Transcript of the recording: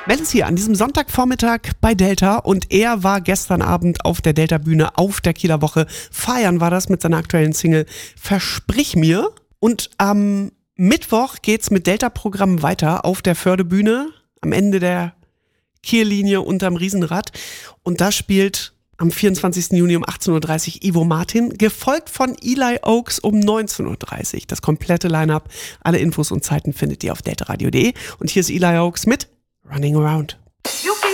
Mellis hier an diesem Sonntagvormittag bei Delta und er war gestern Abend auf der Delta-Bühne auf der Kieler Woche. Feiern war das mit seiner aktuellen Single Versprich mir. Und am Mittwoch geht's mit Delta-Programm weiter auf der Fördebühne am Ende der Kiellinie unterm Riesenrad. Und da spielt am 24. Juni um 18.30 Uhr Ivo Martin, gefolgt von Eli Oaks um 19.30 Uhr. Das komplette Line-Up, alle Infos und Zeiten findet ihr auf deltaradio.de. Und hier ist Eli Oaks mit Running Around.